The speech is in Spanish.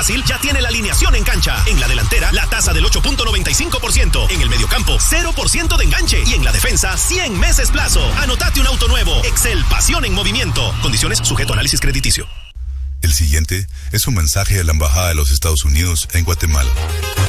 Brasil ya tiene la alineación en cancha. En la delantera, la tasa del 8.95%. En el mediocampo, 0% de enganche. Y en la defensa, 100 meses plazo. Anotate un auto nuevo. Excel, pasión en movimiento. Condiciones sujeto a análisis crediticio. El siguiente es un mensaje de la Embajada de los Estados Unidos en Guatemala.